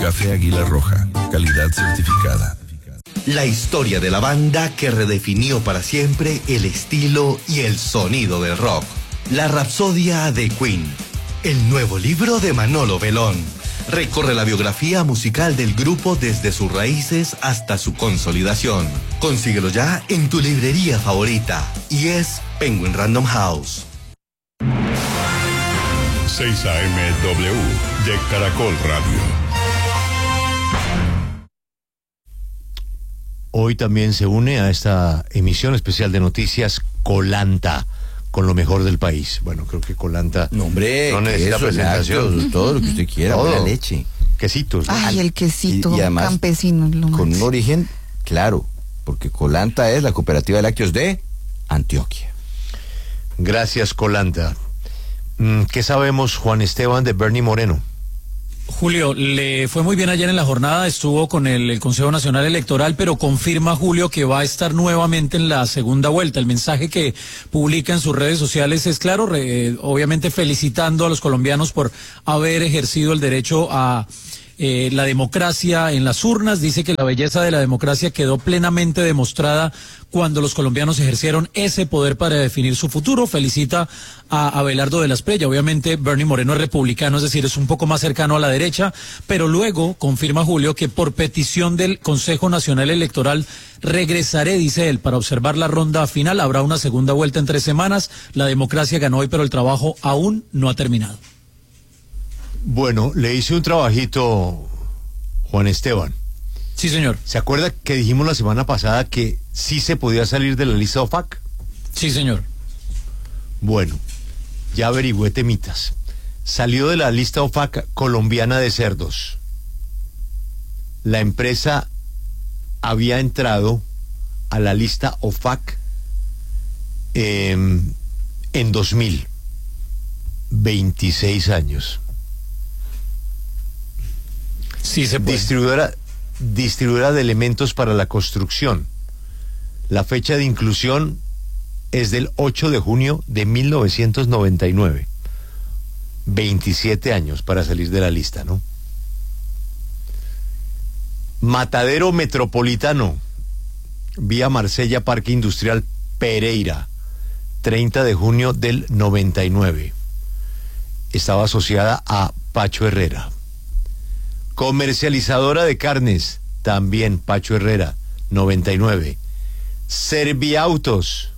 Café Águila Roja, calidad certificada. La historia de la banda que redefinió para siempre el estilo y el sonido del rock. La Rapsodia de Queen. El nuevo libro de Manolo Belón. Recorre la biografía musical del grupo desde sus raíces hasta su consolidación. Consíguelo ya en tu librería favorita. Y es Penguin Random House. 6 AM-W de Caracol Radio. Hoy también se une a esta emisión especial de noticias Colanta, con lo mejor del país. Bueno, creo que Colanta no, hombre, no necesita presentación. Todo lo que usted quiera, todo. La leche. Quesitos. ¿No? Ay, el quesito y además, campesino. Con un origen claro, porque Colanta es la cooperativa de lácteos de Antioquia. Gracias, Colanta. ¿Qué sabemos, Juan Esteban, de Bernie Moreno? Julio, le fue muy bien ayer en la jornada, estuvo con el Consejo Nacional Electoral, pero confirma, Julio, que va a estar nuevamente en la segunda vuelta. El mensaje que publica en sus redes sociales es claro, obviamente felicitando a los colombianos por haber ejercido el derecho a la democracia en las urnas. Dice que la belleza de la democracia quedó plenamente demostrada cuando los colombianos ejercieron ese poder para definir su futuro. Felicita a Abelardo de la Espriella. Obviamente Bernie Moreno es republicano, es decir, es un poco más cercano a la derecha, pero luego confirma, Julio, que por petición del Consejo Nacional Electoral regresaré, dice él, para observar la ronda final. Habrá una segunda vuelta en 3 semanas. La democracia ganó hoy, pero el trabajo aún no ha terminado. Bueno, le hice un trabajito, Juan Esteban. Sí, señor. ¿Se acuerda que dijimos la semana pasada que sí se podía salir de la lista OFAC? Sí, señor. Bueno, ya averigüé temitas. Salió de la lista OFAC colombiana de cerdos. La empresa había entrado a la lista OFAC en 2000. 26 años. Sí, se puede. Distribuidora de elementos para la construcción. La fecha de inclusión es del 8 de junio de 1999. 27 años para salir de la lista, ¿no? Matadero Metropolitano, vía Marsella, Parque Industrial Pereira, 30 de junio del 99. Estaba asociada a Pacho Herrera. Comercializadora de carnes, también Pacho Herrera, 99. Serviautos,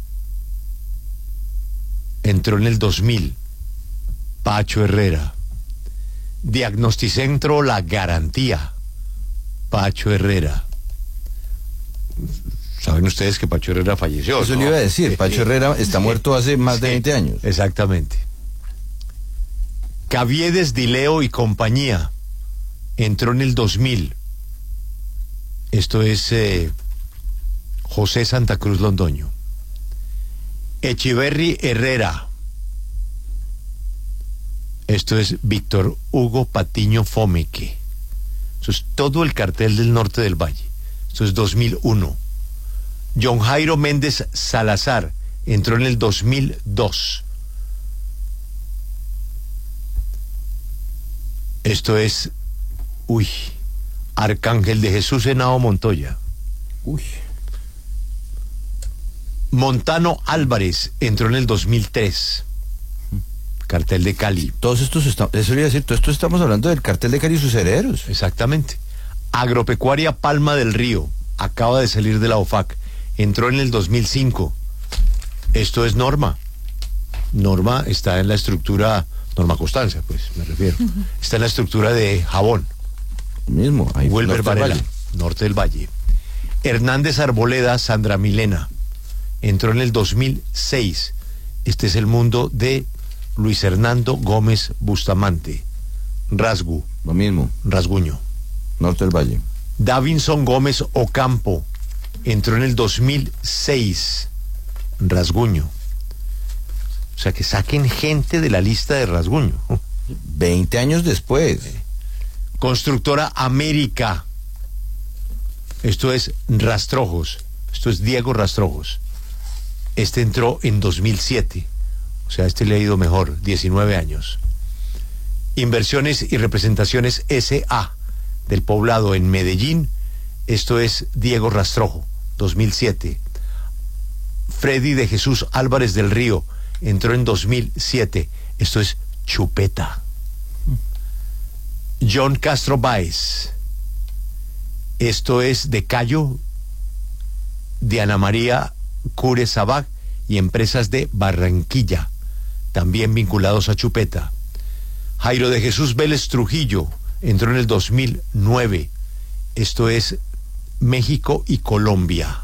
entró en el 2000, Pacho Herrera. Diagnosticentro La Garantía, Pacho Herrera. Saben ustedes que Pacho Herrera falleció. Eso le iba a decir, Pacho Herrera está muerto hace más de 20 años. Exactamente. Caviedes, Dileo y compañía, entró en el 2000. Esto es José Santa Cruz Londoño. Echeverry Herrera, esto es Víctor Hugo Patiño Fomeque. Eso es todo el cartel del norte del Valle. Esto es 2001. John Jairo Méndez Salazar entró en el 2002. Esto es Arcángel de Jesús Henao Montoya. Montano Álvarez entró en el 2003. Cartel de Cali. Todos estos, eso le iba a decir, todo esto estamos hablando del cartel de Cali y sus herederos. Exactamente. Agropecuaria Palma del Río, acaba de salir de la OFAC, entró en el 2005. Esto es Norma. Norma está en la estructura, Norma Constancia, pues me refiero. Está en la estructura de Jabón. Mismo, ahí Wilber Varela, norte del Valle. Hernández Arboleda, Sandra Milena, entró en el 2006. Este es el mundo de Luis Hernando Gómez Bustamante. Rasgu. Lo mismo. Rasguño. Norte del Valle. Davinson Gómez Ocampo, entró en el 2006. Rasguño. O sea, que saquen gente de la lista de Rasguño. 20 años después. Constructora América. Esto es Rastrojos. Esto es Diego Rastrojos. Este entró en 2007. O sea, este le ha ido mejor. 19 años. Inversiones y Representaciones S.A. del Poblado en Medellín, esto es Diego Rastrojo, 2007. Freddy de Jesús Álvarez del Río entró en 2007, esto es Chupeta. John Castro Báez, esto es de Cayo, de Ana María Cure Sabac y empresas de Barranquilla, también vinculados a Chupeta. Jairo de Jesús Vélez Trujillo entró en el 2009, esto es México y Colombia.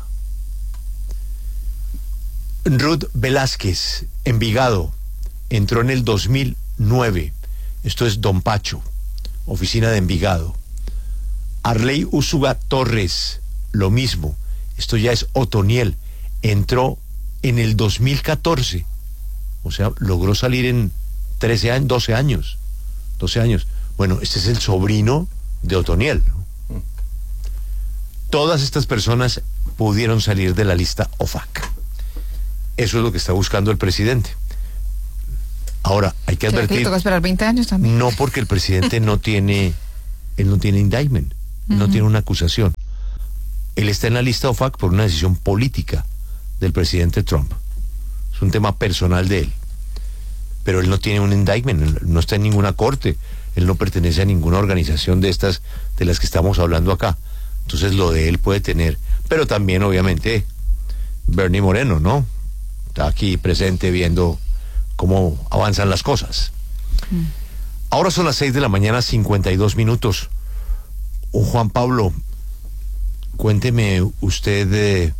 Ruth Velázquez, Envigado, entró en el 2009, esto es Don Pacho, oficina de Envigado. Arley Úsuga Torres, lo mismo, esto ya es Otoniel, entró en el 2014, o sea, logró salir en 13 años, 12 años. Bueno, este es el sobrino de Otoniel, ¿no? Todas estas personas pudieron salir de la lista OFAC. Eso es lo que está buscando el presidente. Ahora, hay que advertir... ¿Le toca esperar 20 años también? No, porque el presidente él no tiene indictment, no tiene una acusación. Él está en la lista OFAC por una decisión política del presidente Trump. Es un tema personal de él. Pero él no tiene un indictment, él no está en ninguna corte, él no pertenece a ninguna organización de estas de las que estamos hablando acá. Entonces lo de él puede tener, pero también obviamente Bernie Moreno, ¿no? Está aquí presente viendo cómo avanzan las cosas. Ahora son las 6 de la mañana, 52 minutos. Juan Pablo, cuénteme usted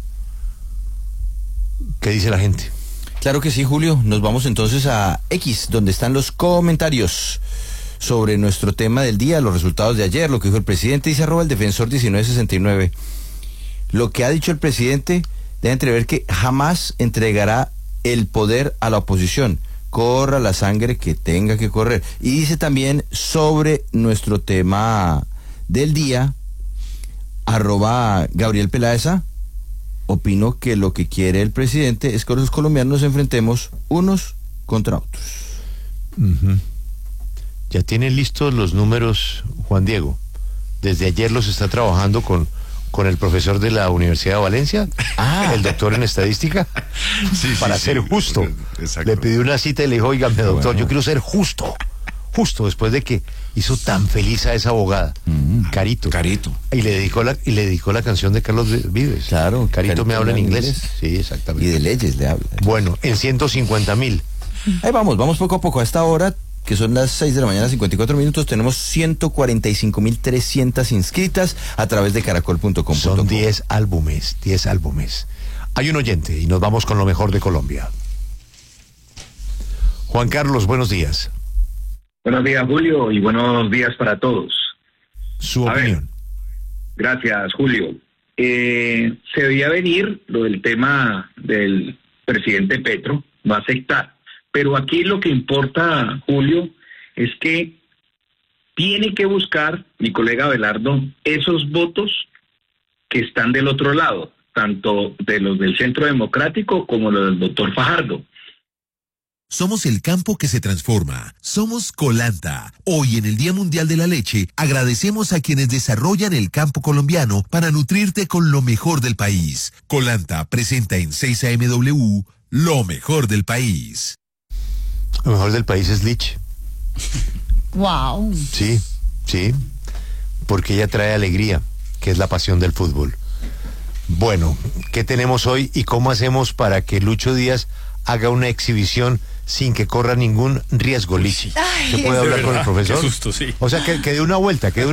qué dice la gente. Claro que sí, Julio. Nos vamos entonces a X, donde están los comentarios sobre nuestro tema del día, los resultados de ayer, lo que dijo el presidente. Dice @ el defensor 1969. Lo que ha dicho el presidente deja entrever que jamás entregará el poder a la oposición. Corra la sangre que tenga que correr. Y dice también sobre nuestro tema del día, @ Gabriel Peláeza. Opino que lo que quiere el presidente es que los colombianos nos enfrentemos unos contra otros. Ya tienen listos los números, Juan Diego. Desde ayer los está trabajando con el profesor de la Universidad de Valencia, el doctor en estadística, para ser justo. Exacto. Le pidió una cita y le dijo, oígame, doctor, yo quiero ser justo después de que hizo tan feliz a esa abogada, Carito. Y le dedicó la canción de Carlos Vives. Claro. Carito me habla en inglés. Sí, exactamente. Y de leyes le habla. Bueno, en 150,000. Ahí vamos poco a poco. A esta hora, que son las 6 de la mañana, 54 minutos, tenemos 145.300 inscritas a través de caracol.com. Son 10 álbumes. Hay un oyente y nos vamos con lo mejor de Colombia. Juan Carlos, buenos días. Buenos días, Julio, y buenos días para todos. Su opinión. Gracias, Julio. Se veía venir lo del tema del presidente Petro, va a aceptar. Pero aquí lo que importa, Julio, es que tiene que buscar, mi colega Abelardo, esos votos que están del otro lado, tanto de los del Centro Democrático como los del doctor Fajardo. Somos el campo que se transforma. Somos Colanta. Hoy, en el Día Mundial de la Leche, agradecemos a quienes desarrollan el campo colombiano para nutrirte con lo mejor del país. Colanta presenta en 6AMW lo mejor del país. Lo mejor del país es Lich. Wow. Sí, porque ella trae alegría, que es la pasión del fútbol. Bueno, ¿qué tenemos hoy y cómo hacemos para que Lucho Díaz haga una exhibición sin que corra ningún riesgo, Lichi? ¿Se puede hablar con el profesor? Qué susto, sí. O sea, que dé una vuelta, Sí.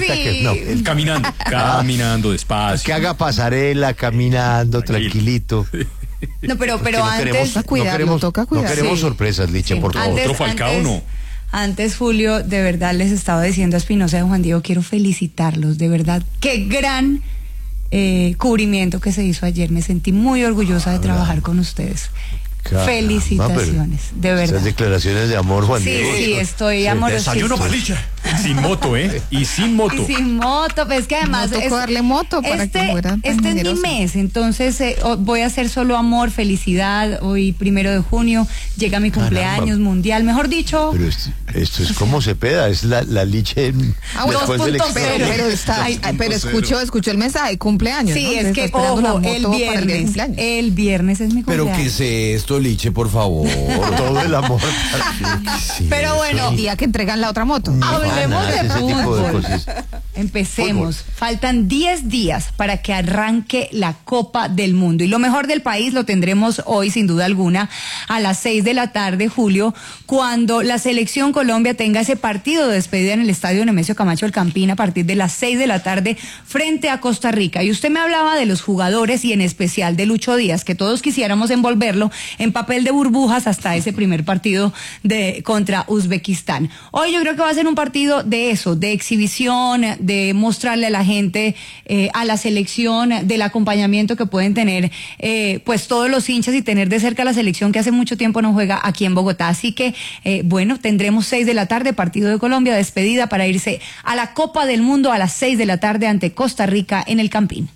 Caminando despacio. Que haga pasarela, caminando, tranquilito. No, pero Que antes no toca cuidar. No queremos Sí. sorpresas, Liche, Sí. por favor. ¿Otro Falcao no? Antes, Julio, de verdad les estaba diciendo a Espinosa y a Juan Diego, quiero felicitarlos, de verdad, qué gran cubrimiento que se hizo ayer, me sentí muy orgullosa de trabajar con ustedes. Caramba, Felicitaciones, de Esas verdad. declaraciones de amor, Juan Sí, Diego. sí, estoy amorosísima. Desayuno para Liche. Sin moto, ¿eh? Y sin moto. Y sin moto, pues es que además No tocó darle moto para que fuera tan este es mi generoso. mes, entonces voy a hacer solo amor, felicidad. Hoy 1 de junio llega mi cumpleaños mundial, mejor dicho. Pero esto es como Cepeda, es la liche Bueno, después del 2.0. extremo. pero escuchó el mensaje, cumpleaños. Sí, ¿no? es Está que esperando la ojo, moto el para día de viernes es mi Pero cumpleaños. ¿qué es esto, Liche, por favor? Todo el amor. Pero bueno, el día que entregan la otra moto. hablemos Nada, de ese tipo de fútbol. cosas. Empecemos. Faltan 10 días para que arranque la Copa del Mundo. Y lo mejor del país lo tendremos hoy, sin duda alguna, a las 6 de la tarde, Julio, cuando la selección Colombia tenga ese partido de despedida en el estadio Nemesio Camacho El Campín a partir de las 6 de la tarde frente a Costa Rica. Y usted me hablaba de los jugadores y en especial de Lucho Díaz, que todos quisiéramos envolverlo en papel de burbujas hasta ese primer partido contra Uzbekistán. Hoy yo creo que va a ser un partido de eso, de exhibición, de mostrarle a la gente, a la selección, del acompañamiento que pueden tener pues todos los hinchas y tener de cerca a la selección que hace mucho tiempo no juega aquí en Bogotá. Así que bueno, tendremos 6 de la tarde, partido de Colombia, despedida para irse a la Copa del Mundo a las 6 de la tarde ante Costa Rica en el Campín.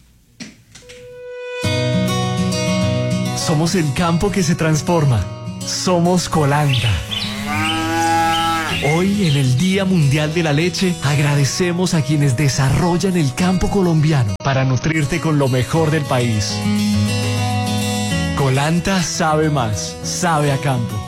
Somos el campo que se transforma. Somos Colanta. Hoy, en el Día Mundial de la Leche, agradecemos a quienes desarrollan el campo colombiano para nutrirte con lo mejor del país. Colanta sabe más, sabe a campo.